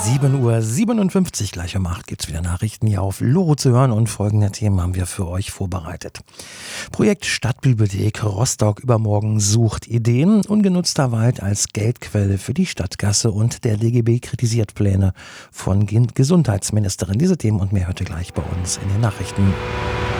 7:57 Uhr, gleich um 8 gibt's wieder Nachrichten hier auf Loro zu hören und folgende Themen haben wir für euch vorbereitet. Projekt Stadtbibliothek Rostock übermorgen sucht Ideen. Ungenutzter Wald als Geldquelle für die Stadtgasse und der DGB kritisiert Pläne von Gesundheitsministerin. Diese Themen und mehr hört ihr gleich bei uns in den Nachrichten.